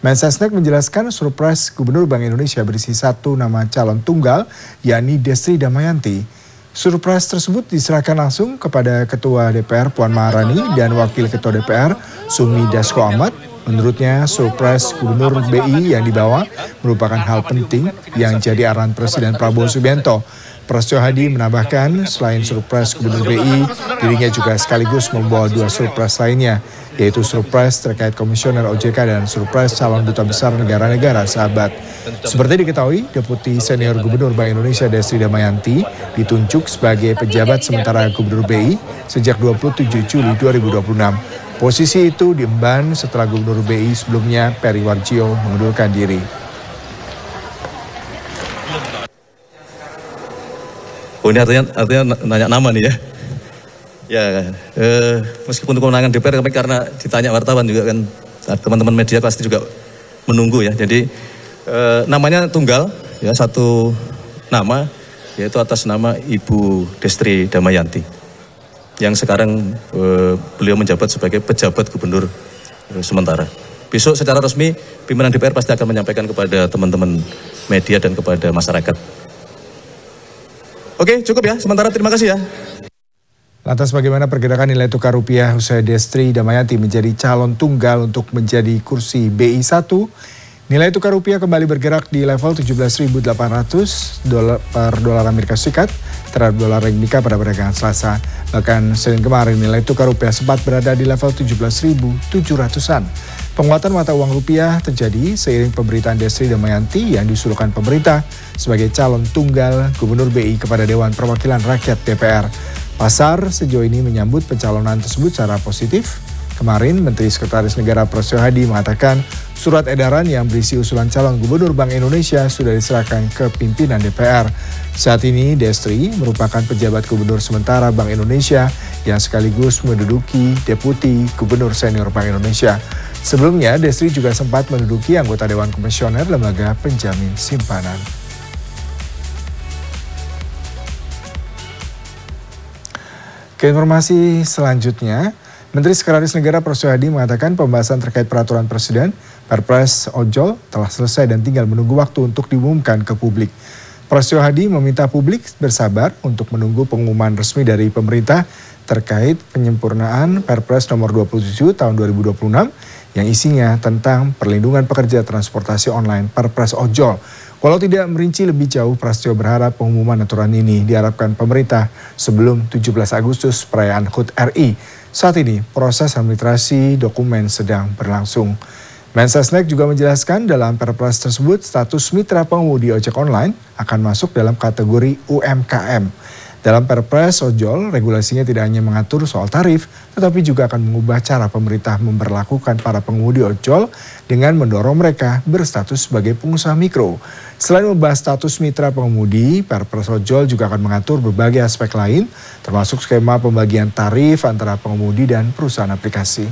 Mensesnek menjelaskan surpres Gubernur Bank Indonesia berisi satu nama calon tunggal, yakni Destri Damayanti. Surpres tersebut diserahkan langsung kepada Ketua DPR Puan Maharani dan Wakil Ketua DPR Sumi Dasko Ahmad. Menurutnya, surpres Gubernur BI yang dibawa merupakan hal penting yang jadi arahan Presiden Prabowo Subianto. Prasetyo Hadi menambahkan, selain surpres Gubernur BI, dirinya juga sekaligus membawa dua surpres lainnya, yaitu surpres terkait Komisioner OJK dan surpres calon duta besar negara-negara sahabat. Seperti diketahui, Deputi Senior Gubernur Bank Indonesia Destri Damayanti ditunjuk sebagai pejabat sementara Gubernur BI sejak 27 Juli 2026. Posisi itu diemban setelah Gubernur BI sebelumnya Peri Warjio mengundurkan diri. Oh, ini artinya nanya nama nih ya. Ya, meskipun kewenangan DPR tapi karena ditanya wartawan juga kan, teman-teman media pasti juga menunggu ya. Jadi namanya tunggal ya, satu nama yaitu atas nama Ibu Destri Damayanti yang sekarang beliau menjabat sebagai pejabat gubernur sementara. Besok secara resmi pimpinan DPR pasti akan menyampaikan kepada teman-teman media dan kepada masyarakat. Oke, cukup ya. Sementara terima kasih ya. Lantas bagaimana pergerakan nilai tukar rupiah usai Destri Damayanti menjadi calon tunggal untuk menjadi kursi BI 1? Nilai tukar rupiah kembali bergerak di level 17.800 per dolar Amerika Serikat terhadap dolar Indonesia pada perdagangan Selasa. Bahkan Senin kemarin nilai tukar rupiah sempat berada di level 17.700-an. Penguatan mata uang rupiah terjadi seiring pemberitaan Destri Damayanti yang diusulkan pemerintah sebagai calon tunggal Gubernur BI kepada Dewan Perwakilan Rakyat DPR. Pasar sejauh ini menyambut pencalonan tersebut secara positif. Kemarin Menteri Sekretaris Negara Prasetyo Hadi mengatakan surat edaran yang berisi usulan calon Gubernur Bank Indonesia sudah diserahkan ke pimpinan DPR. Saat ini Destri merupakan pejabat Gubernur sementara Bank Indonesia yang sekaligus menduduki Deputi Gubernur Senior Bank Indonesia. Sebelumnya, Destri juga sempat menduduki anggota Dewan Komisioner Lembaga Penjamin Simpanan. Ke informasi selanjutnya, Menteri Sekretaris Negara Prasetyo Hadi mengatakan pembahasan terkait peraturan Presiden Perpres Ojol telah selesai dan tinggal menunggu waktu untuk diumumkan ke publik. Prasetyo Hadi meminta publik bersabar untuk menunggu pengumuman resmi dari pemerintah terkait penyempurnaan Perpres nomor 27 tahun 2026 yang isinya tentang perlindungan pekerja transportasi online Perpres Ojol. Walau tidak merinci lebih jauh, Prasetyo berharap pengumuman aturan ini diharapkan pemerintah sebelum 17 Agustus perayaan HUT RI. Saat ini proses administrasi dokumen sedang berlangsung. Mensesnek juga menjelaskan dalam Perpres tersebut status mitra pengemudi ojek online akan masuk dalam kategori UMKM. Dalam Perpres Ojol, regulasinya tidak hanya mengatur soal tarif, tetapi juga akan mengubah cara pemerintah memperlakukan para pengemudi ojol dengan mendorong mereka berstatus sebagai pengusaha mikro. Selain membahas status mitra pengemudi, Perpres Ojol juga akan mengatur berbagai aspek lain, termasuk skema pembagian tarif antara pengemudi dan perusahaan aplikasi.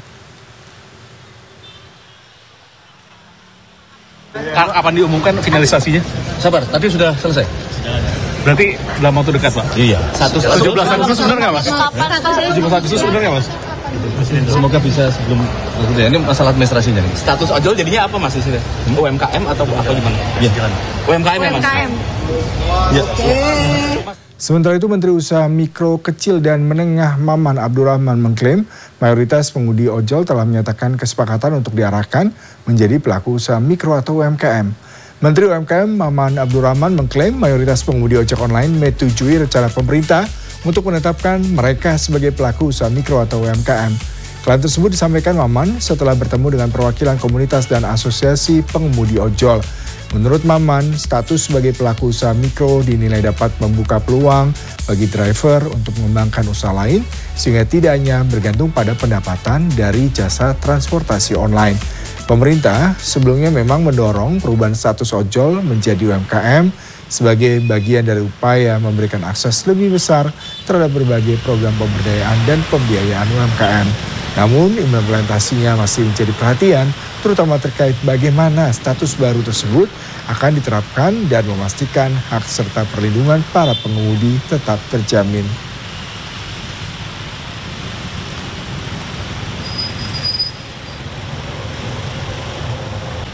Kapan diumumkan finalisasinya? Sabar, tadi sudah selesai. Berarti dalam waktu dekat, Pak? Iya. 17 Agustus benar nggak, Mas? 17 Agustus benar nggak, Mas? Semoga bisa sebelum ini masalah administrasinya. Status ojol jadinya apa, Mas? UMKM atau apa gimana? Iya. UMKM ya, Mas? Ya. Sementara itu Menteri Usaha Mikro, Kecil dan Menengah Maman Abdurrahman mengklaim mayoritas pengemudi ojol telah menyatakan kesepakatan untuk diarahkan menjadi pelaku usaha mikro atau UMKM. Menteri UMKM Maman Abdurrahman mengklaim mayoritas pengemudi ojek online menyetujui rencana pemerintah untuk menetapkan mereka sebagai pelaku usaha mikro atau UMKM. Klaim tersebut disampaikan Maman setelah bertemu dengan perwakilan komunitas dan asosiasi pengemudi ojol. Menurut Maman, status sebagai pelaku usaha mikro dinilai dapat membuka peluang bagi driver untuk mengembangkan usaha lain sehingga tidak hanya bergantung pada pendapatan dari jasa transportasi online. Pemerintah sebelumnya memang mendorong perubahan status ojol menjadi UMKM sebagai bagian dari upaya memberikan akses lebih besar terhadap berbagai program pemberdayaan dan pembiayaan UMKM. Namun implementasinya masih menjadi perhatian, terutama terkait bagaimana status baru tersebut akan diterapkan dan memastikan hak serta perlindungan para pengemudi tetap terjamin.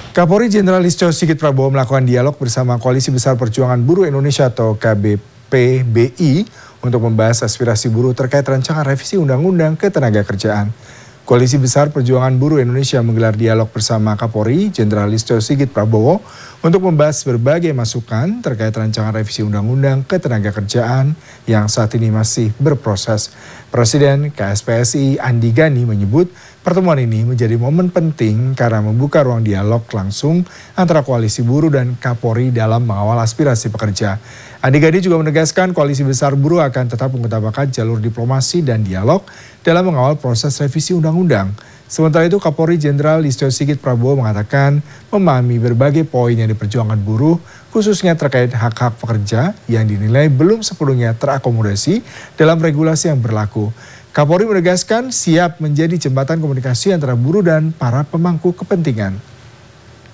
Kapolri Jenderal Listio Sigit Prabowo melakukan dialog bersama Koalisi Besar Perjuangan Buruh Indonesia atau KBPBI untuk membahas aspirasi buruh terkait rancangan revisi Undang-Undang Ketenagakerjaan. Koalisi Besar Perjuangan Buruh Indonesia menggelar dialog bersama Kapolri Jenderal Listio Sigit Prabowo untuk membahas berbagai masukan terkait rancangan revisi Undang-Undang Ketenagakerjaan yang saat ini masih berproses. Presiden KSPSI Andi Gani menyebut pertemuan ini menjadi momen penting karena membuka ruang dialog langsung antara koalisi buruh dan Kapolri dalam mengawal aspirasi pekerja. Andi Gani juga menegaskan koalisi besar buruh akan tetap mengutamakan jalur diplomasi dan dialog dalam mengawal proses revisi undang-undang. Sementara itu Kapolri Jenderal Listio Sigit Prabowo mengatakan memahami berbagai poin yang diperjuangkan buruh, khususnya terkait hak-hak pekerja yang dinilai belum sepenuhnya terakomodasi dalam regulasi yang berlaku. Kapolri menegaskan siap menjadi jembatan komunikasi antara buruh dan para pemangku kepentingan.